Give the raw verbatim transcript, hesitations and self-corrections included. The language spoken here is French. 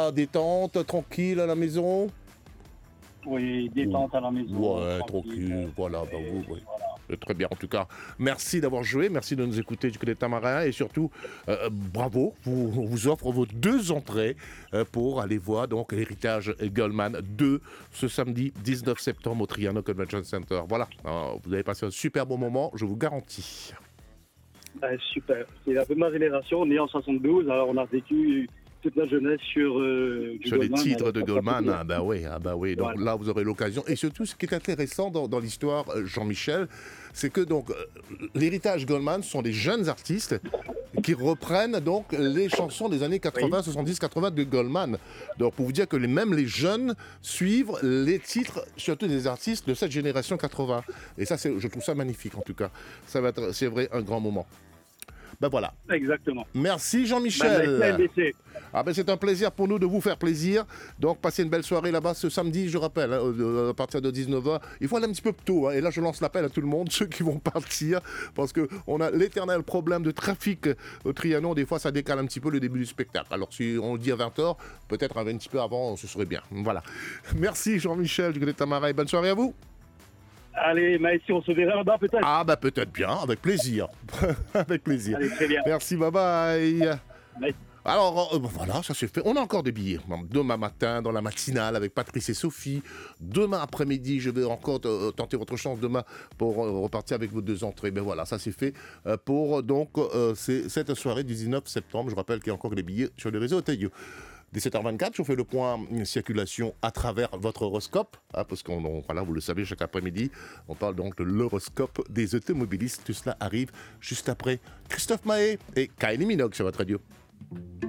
voilà, détente, tranquille à la maison. Oui, détente à la maison. Ouais, tranquille, tranquille, voilà, bah et oui, oui. voilà. Euh, Très bien, en tout cas, merci d'avoir joué, merci de nous écouter du côté de Tamarin et surtout, euh, bravo, vous, on vous offre vos deux entrées euh, pour aller voir donc l'héritage Goldman deux ce samedi dix-neuf septembre au Triano Convention Center. Voilà, euh, vous avez passé un super bon moment, je vous garantis. Ben, super. C'est un peu ma génération, né en soixante-douze, alors on a vécu toute notre jeunesse sur euh, du Sur les Goldman, titres alors de ça, ça fait Goldman, bien. ah bah oui, ah bah oui. Donc Voilà. là, vous aurez l'occasion. Et surtout, ce qui est intéressant dans, dans l'histoire, euh, Jean-Michel, c'est que donc euh, l'héritage Goldman sont des jeunes artistes qui reprennent donc les chansons des années quatre-vingts, soixante-dix, quatre-vingts de Goldman. Donc pour vous dire que les, même les jeunes suivent les titres, surtout des artistes de cette génération quatre-vingts. Et ça, c'est, je trouve ça magnifique en tout cas. Ça va être, c'est vrai, un grand moment. Ben voilà. Exactement. Merci Ben, Jean-Michel. merci à N B C. Ah ben c'est un plaisir pour nous de vous faire plaisir. Donc passez une belle soirée là-bas ce samedi, je rappelle, hein, euh, à partir de dix-neuf heures. Il faut aller un petit peu plus tôt, hein, et là je lance l'appel à tout le monde, ceux qui vont partir, parce qu'on a l'éternel problème de trafic au Trianon. Des fois ça décale un petit peu le début du spectacle. Alors si on le dit à vingt heures, peut-être un petit peu avant, ce serait bien. Voilà. Merci Jean-Michel du côté de Tamarin, bonne soirée à vous. Allez, Maïs, on se verra là-bas peut-être. Ah bah peut-être bien, avec plaisir. Avec plaisir. Allez, très bien. Merci, bye bye. Maïs. Alors euh, voilà, ça c'est fait. On a encore des billets. Demain matin, dans la matinale, avec Patrice et Sophie. Demain après-midi, je vais encore euh, tenter votre chance demain pour euh, repartir avec vos deux entrées. Ben voilà, ça c'est fait euh, pour donc euh, c'est, cette soirée du dix-neuf septembre. Je rappelle qu'il y a encore des billets sur le réseau Taillot. dix-sept heures vingt-quatre, je fais le point une circulation à travers votre horoscope, hein, parce qu'on, on, voilà, vous le savez, chaque après-midi, on parle donc de l'horoscope des automobilistes. Tout cela arrive juste après Christophe Mahé et Kylie Minogue sur votre radio.